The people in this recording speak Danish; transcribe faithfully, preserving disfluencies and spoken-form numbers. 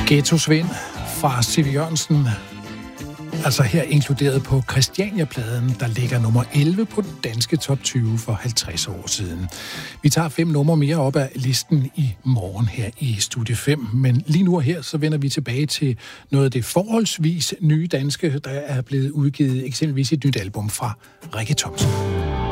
Ghetto-Svend fra Siv Jørgensen, altså her inkluderet på Christiania-pladen, der ligger nummer elleve på den danske top tyve for halvtreds år siden. Vi tager fem numre mere op af listen i morgen her i Studie fem, men lige nu og her, så vender vi tilbage til noget af det forholdsvis nye danske, der er blevet udgivet, eksempelvis et nyt album fra Rikke Thomsen.